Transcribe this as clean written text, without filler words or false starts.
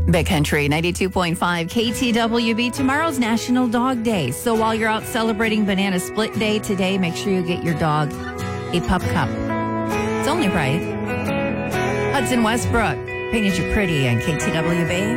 Big Country 92.5 KTWB. Tomorrow's National Dog Day. So while you're out celebrating Banana Split Day today, make sure you get your dog a pup cup. It's only right. Hudson Westbrook, Painted You Pretty on KTWB.